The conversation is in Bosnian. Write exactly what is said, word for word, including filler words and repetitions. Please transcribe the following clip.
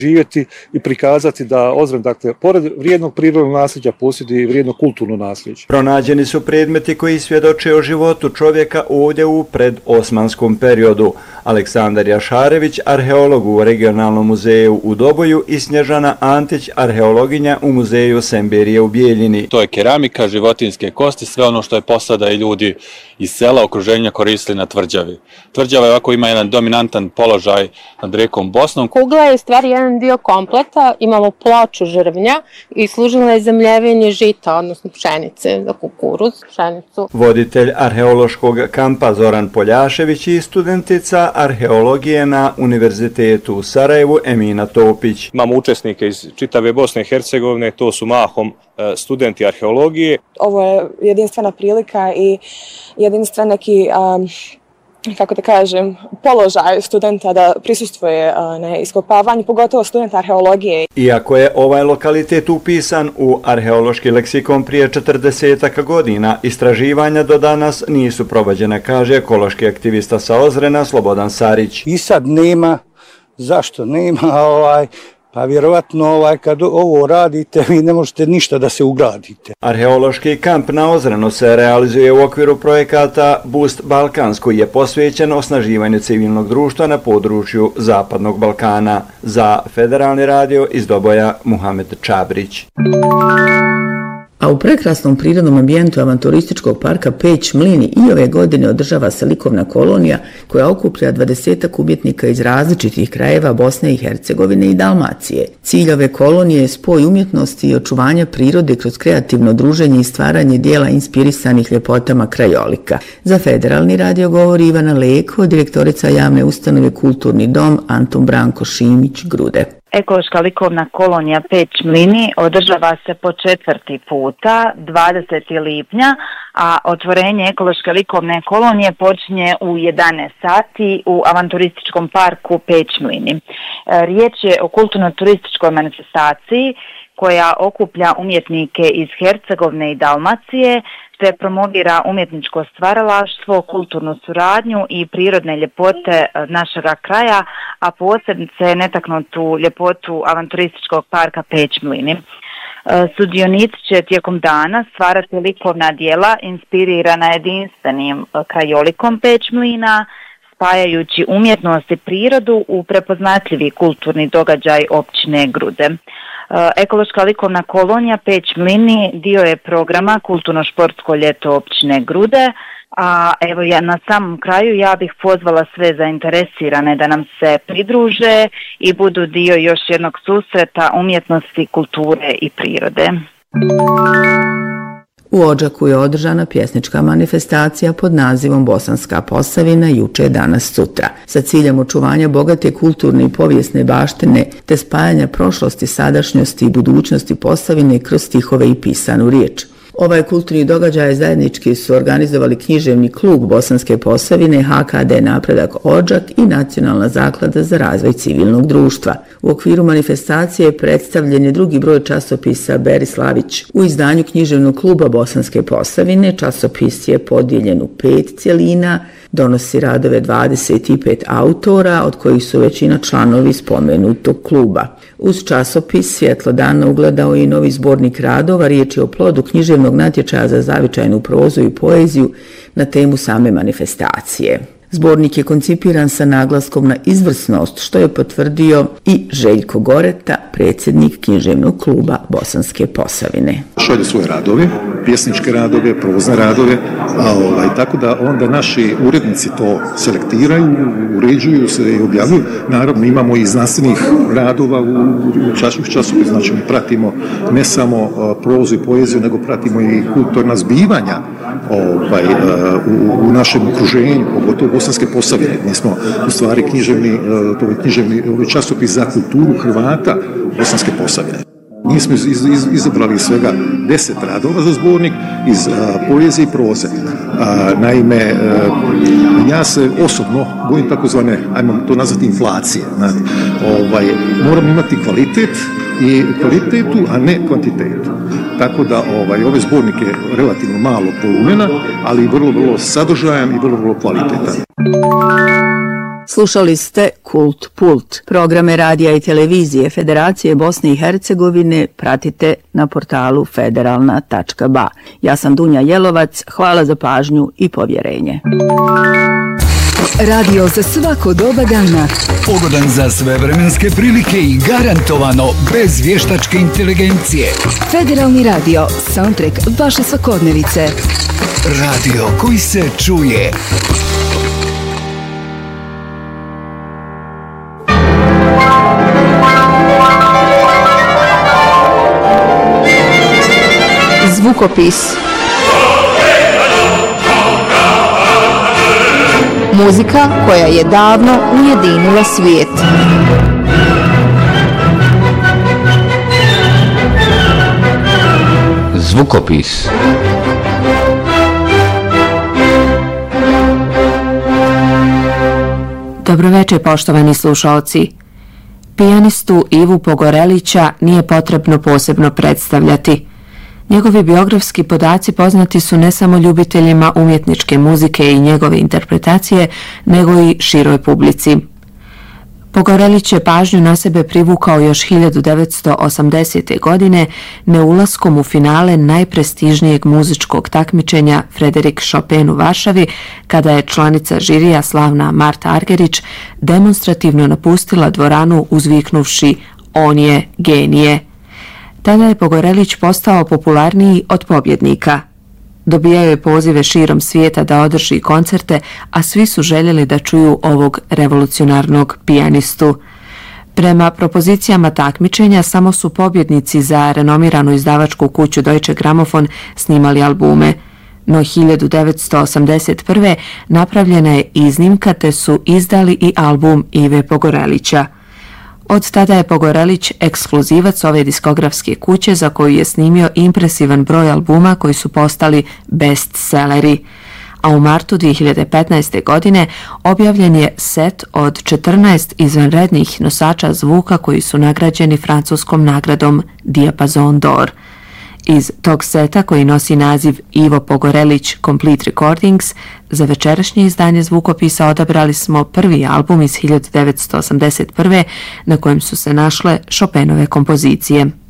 živjeti i prikazati da Ozren, dakle, pored vrijednog prirodnog nasljeđa posjeduje i vrijedno kulturno nasljeđe. Pronađeni su predmeti koji svjedoče o životu čovjeka ovdje u predosmanskom periodu. Aleksandar Jašarević, arheolog u regionalnom muzeju u Doboju, i Snježana Antić, arheologinja u muzeju Semberije u Bijeljini. To je keramika, životinjske kosti, sve ono što je posada i ljudi iz sela okruženja koristili na tvrđavi. Tvrđava je ovako ima jedan dominantan položaj nad rekom Bosnom. Kugla je u stvari jedan dio kompleta, imamo ploču žrvnja i služila je za mljevenje žita, odnosno pšenice, za kukuruz, pšenicu. Voditelj arheološkog kampa Zoran Poljašević i studentica arheologije na Univerzitetu u Sarajevu Emina Topić. Imamo učesnike iz čitave Bosne i Hercegovine, to su mahom studenti arheologije. Ovo je jedinstvena prilika i jedinstven neki, um, kako da kažem, položaj studenta da prisustvuje na iskopavanju, pogotovo studenta arheologije. Iako je ovaj lokalitet upisan u arheološki leksikon prije četrdesetak godina, istraživanja do danas nisu provođene, kaže ekološki aktivista sa Ozrena Slobodan Sarić. I sad nema, zašto nema, ovaj, pa vjerovatno ovaj, kad ovo radite, vi ne možete ništa da se ugradite. Arheološki kamp na Ozrenu se realizuje u okviru projekata Boost Balkans, koji je posvećen osnaživanju civilnog društva na području Zapadnog Balkana. Za Federalni radio iz Doboja Muhamed Čabrić. A u prekrasnom prirodnom ambijentu avanturističkog parka Peć Mlini i ove godine održava se likovna kolonija koja okuplja dvadesetak umjetnika iz različitih krajeva Bosne i Hercegovine i Dalmacije. Cilj ove kolonije je spoj umjetnosti i očuvanja prirode kroz kreativno druženje i stvaranje dijela inspirisanih ljepotama krajolika. Za Federalni radio govori Ivana Leko, direktorica javne ustanove Kulturni dom Antun Branko Šimić Grude. Ekološka likovna kolonija Peć Mlini održava se po četvrti puta, dvadesetog lipnja, a otvorenje ekološke likovne kolonije počinje u jedanaest sati u avanturističkom parku Peć Mlini. Riječ je o kulturno-turističkoj manifestaciji koja okuplja umjetnike iz Hercegovine i Dalmacije, te promovira umjetničko stvaralaštvo, kulturnu suradnju i prirodne ljepote našega kraja, a posebice netaknutu ljepotu avanturističkog parka Peć Mlini. Sudionici će tijekom dana stvarati likovna djela inspirirana jedinstvenim krajolikom Peć Mlina, spajajući umjetnost i prirodu u prepoznatljivi kulturni događaj općine Grude. Ekološka likovna kolonija Peć Mlini dio je programa Kulturno-športsko ljeto općine Grude, a evo ja na samom kraju ja bih pozvala sve zainteresirane da nam se pridruže i budu dio još jednog susreta umjetnosti, kulture i prirode. U Odžaku je održana pjesnička manifestacija pod nazivom Bosanska Posavina juče, danas, sutra, sa ciljem očuvanja bogate kulturne i povijesne baštine te spajanja prošlosti, sadašnjosti i budućnosti Posavine kroz stihove i pisanu riječ. Ovaj kulturni događaj zajednički su organizovali književni klub Bosanske Posavine, H K D Napredak Odžak i Nacionalna zaklada za razvoj civilnog društva. U okviru manifestacije predstavljen je drugi broj časopisa Berislavić. U izdanju književnog kluba Bosanske Posavine časopis je podijeljen u pet cjelina, donosi radove dvadeset pet autora, od kojih su većina članovi spomenutog kluba. Uz časopis svjetlo dana ugledao i novi zbornik radova, riječ je o plodu književnog natječaja za zavičajnu prozu i poeziju na temu same manifestacije. Zbornik je koncipiran sa naglaskom na izvrsnost, što je potvrdio i Željko Goreta, predsjednik književnog kluba Bosanske Posavine. Šalje svoje radove, pjesničke radove, prozne radove, a ovaj, tako da onda naši urednici to selektiraju, uređuju se i objavljuju. Naravno imamo i znanstvenih radova u časopis, znači mi pratimo ne samo prozu i poeziju, nego pratimo i kulturna zbivanja ovaj, u, u našem okruženju, pogotovo Bosanske Posavine. Mi smo u stvari književni, to je književni ovaj časopis za kulturu Hrvata Bosanske Posavine. Mi smo iz, iz, izabrali svega deset radova za zbornik iz a, poezije i proze. A, naime, a, ja se osobno bojim takozvane, ajmo to nazvati inflacije. Znate. Ovaj, moram imati kvalitet i kvalitetu, a ne kvantitetu. Tako da ovaj, ove zbornike relativno malo volumena, ali vrlo, vrlo sadržajan i vrlo, vrlo kvalitetan. Slušali ste Kult Pult. Programe radija i televizije Federacije Bosne i Hercegovine pratite na portalu federalna tačka ba. Ja sam Dunja Jelovac, hvala za pažnju i povjerenje. Radio za svako doba dana. Pogodan za sve vremenske prilike i garantovano bez vještačke inteligencije. Federalni radio, soundtrack vaše svakodnevice. Radio koji se čuje. Zvukopis. Muzika koja je davno ujedinila svijet. Zvukopis. Dobroveče, poštovani slušaoci. Pijanistu Ivu Pogorelića nije potrebno posebno predstavljati. Njegovi biografski podaci poznati su ne samo ljubiteljima umjetničke muzike i njegove interpretacije, nego i široj publici. Pogorelić je pažnju na sebe privukao još hiljadu devetsto osamdesete. godine neulaskom u finale najprestižnijeg muzičkog takmičenja Frederik Chopin u Varšavi, kada je članica žirija slavna Marta Argerich demonstrativno napustila dvoranu uzviknuvši "On je genije". Tada je Pogorelić postao popularniji od pobjednika. Dobijao je pozive širom svijeta da održi koncerte, a svi su željeli da čuju ovog revolucionarnog pijanistu. Prema propozicijama takmičenja, samo su pobjednici za renomiranu izdavačku kuću Deutsche Grammophon snimali albume. No hiljadu devetsto osamdeset prve. napravljena je iznimka te su izdali i album Ive Pogorelića. Od tada je Pogorelić ekskluzivac ove diskografske kuće za koju je snimio impresivan broj albuma koji su postali bestselleri. A u martu dvije hiljade petnaeste. godine objavljen je set od četrnaest izvanrednih nosača zvuka koji su nagrađeni francuskom nagradom Diapason d'Or. Iz tog seta, koji nosi naziv Ivo Pogorelić Complete Recordings, za večerašnje izdanje zvukopisa odabrali smo prvi album iz hiljadu devetsto osamdeset prve. na kojem su se našle Chopinove kompozicije.